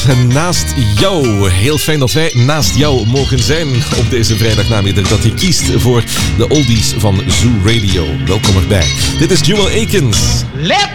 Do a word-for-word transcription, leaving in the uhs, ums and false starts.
naast jou. Heel fijn dat wij naast jou mogen zijn op deze vrijdagnamiddag. Dat je kiest voor de oldies van Zoo Radio. Welkom erbij. Dit is Jewel Akins. Let